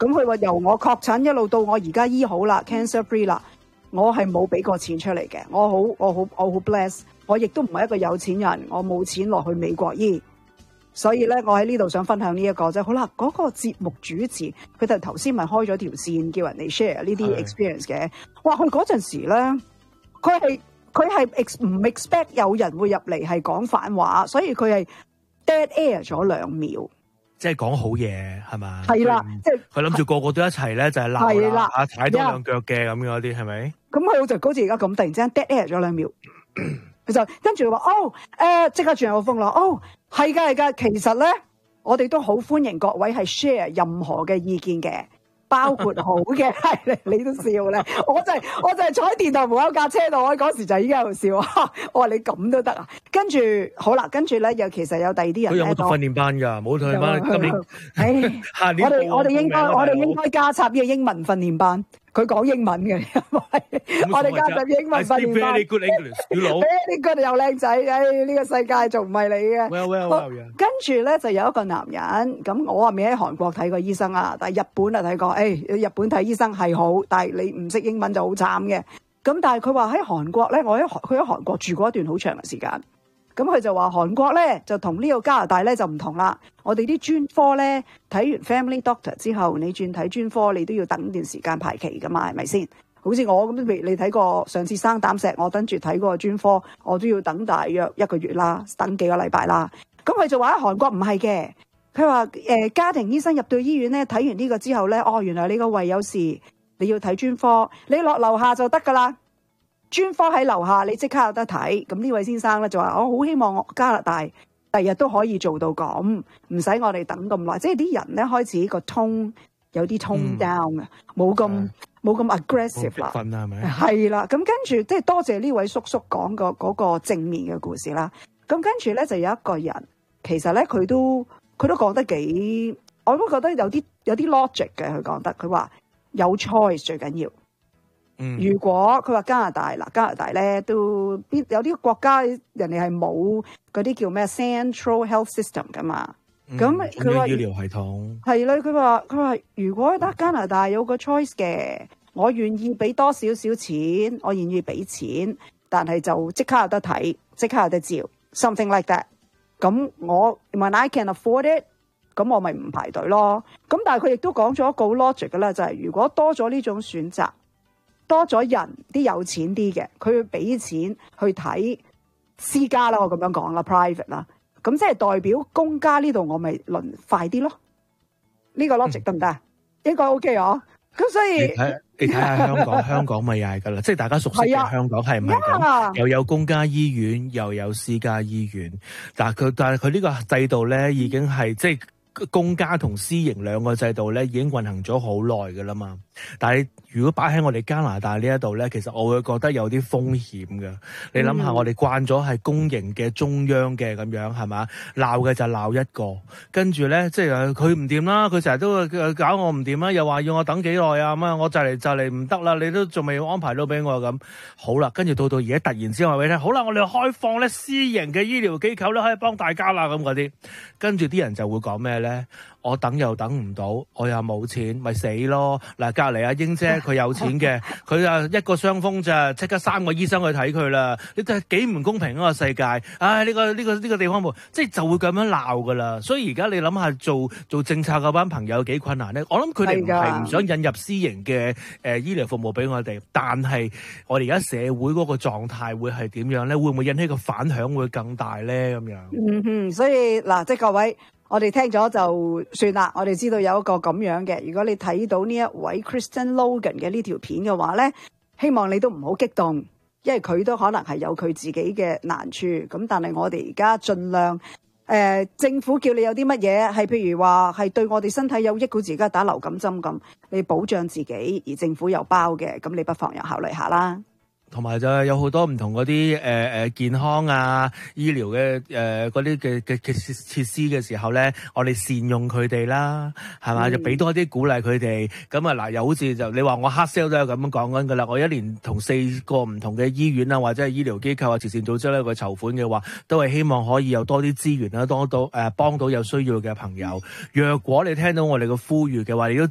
咁佢話由我確診一路到我而家醫好啦 ，cancer free 啦，我係冇俾過錢出嚟嘅，我好 bless， 我亦都唔係一個有錢人，我冇錢落去美國醫。所以咧，我喺呢度想分享呢一個啫。好啦，嗰個節目主持佢就頭先咪開咗條線，叫人哋 share 呢啲 experience 嘅。哇！佢嗰陣時咧，佢係唔 expect 有人會入嚟係講反話，所以佢係 dead air 咗2秒。 即係講好嘢係嘛？ 係啦，即係佢諗住個個都一齊咧，就係鬧啦，踩多兩腳嘅咁樣嗰啲係咪？ 咁佢就好似而家咁，突然之間 dead air 咗2秒，佢就跟住話即刻轉有風啦。係㗎，其實咧，我哋都好歡迎各位係 share 任何嘅意見嘅，包括好嘅。係你都笑咧，我就係坐喺電台門口架車度，我嗰時就已經喺度笑。我話你咁都得啊？跟住好啦，跟住咧又其實有第二啲人咧， 佢有冇讀訓練班㗎？冇讀訓練班，今年下年我哋應該加插呢個英文訓練班。佢講英文嘅，我哋加入英文訓練班。 Very good English，小佬。 Very good又靚仔，呢個世界仲唔係你嘅。 Well， 跟住咧就有一個男人，咁我未喺韓國睇過醫生啊，但係日本啊睇過。日本睇醫生係好，但係你唔識英文就好慘嘅。咁但係佢話喺韓國咧，佢喺韓國住過一段好長嘅時間。咁佢就話韓國咧就同呢個加拿大咧就唔同啦。我哋啲專科咧睇完 Family Doctor 之後，你轉睇專科，你都要等段時間排期噶嘛，係咪先？好似我咁，你睇過上次生膽石，我等住睇嗰個專科，我都要等大約1個月啦，等幾個禮拜啦。咁佢就話喺韓國唔係嘅，佢話家庭醫生入到醫院咧睇完呢個之後咧，原來你個胃有事，你要睇專科，你落樓下就得噶啦。專科喺樓下，你即刻有得睇。咁呢位先生咧就話：我好希望加拿大第日都可以做到咁，唔使我哋等咁耐。即係啲人咧開始個 tone 有啲 tone down 嘅，冇咁 aggressive 啦。 係咪？ 係啦，咁跟住即係多謝呢位叔叔講嗰個正面嘅故事啦。咁跟住咧就有一個人，其實咧佢都講得幾，我都覺得有啲 logic 嘅。佢講得，佢話有 choice 最緊要。如果佢話加拿大咧都有啲國家人哋係冇嗰啲叫咩 central health system 噶嘛，咁佢話醫療系統係啦，佢話如果得加拿大有個 choice 嘅，我願意俾多少少錢，我願意俾錢，但係就即刻有得睇，即刻有得照 something like that。咁我 when I can afford it， 咁我咪唔排隊咯。咁但係佢亦都講咗一個 logic 嘅啦，就係如果多咗呢種選擇。多咗人啲有錢啲嘅，佢會俾錢去睇私家啦，我咁樣講啦 ，private 啦，咁即係代表公家呢度我咪輪快啲咯。呢個 logic 得唔得？應該 OK 啊。咁所以你睇下香港咪又係噶啦，即係大家熟悉嘅香港係唔係咁？又有公家醫院，又有私家醫院，但係佢呢個制度咧，已經係即係公家同私營兩個制度咧，已經運行咗好耐噶啦嘛。但係如果擺喺我哋加拿大呢一度咧，其實我會覺得有啲風險嘅。你諗下，我哋慣咗係公營嘅中央嘅咁樣係嘛？鬧嘅就鬧一個，跟住咧即係佢唔掂啦，佢成日都搞我唔掂啦，又話要我等幾耐啊咁啊，我就嚟唔得啦，你都仲未安排到俾我咁。好啦，跟住到而家突然之間話俾你聽，好啦，我哋開放咧私營嘅醫療機構咧可以幫大家啦咁嗰啲，跟住啲人就會講咩咧？我等又等唔到，我又冇錢，咪死咯！嗱，隔離阿英姐佢有錢嘅，佢啊一個傷風咋，即刻3個醫生去睇佢啦！你真係幾唔公平啊個世界！唉，呢個地方冇，即係就會咁樣鬧噶啦。所以而家你諗下做政策嗰班朋友幾困難咧？我諗佢哋唔係唔想引入私營嘅醫療服務俾我哋，但係我哋而家社會嗰個狀態會係點樣咧？會唔會引起個反響會更大咧？咁樣所以嗱，即係各位。我哋聽咗就算啦，我哋知道有一個咁樣嘅。如果你睇到呢一位 Kristen Logan 嘅呢條片嘅話咧，希望你都唔好激動，因為佢都可能係有佢自己嘅難處。咁但係我哋而家盡量政府叫你有啲乜嘢係譬如話係對我哋身體有益，好似而家打流感針咁，你保障自己，而政府又包嘅，咁你不妨又考慮下啦。 同埋就有好多唔同嗰啲健康啊、醫療嘅嗰啲嘅設施嘅時候咧，我哋善用佢哋啦，係嘛？就俾多啲鼓勵佢哋。咁啊嗱，又好似就你話我黑 sell 都有咁樣講緊噶啦。我一年同4個唔同嘅醫院啊，或者係醫療機構啊、慈善組織咧，佢籌款嘅話，都係希望可以有多啲資源啦，多到幫到有需要嘅朋友。若果你聽到我哋嘅呼籲嘅話，你都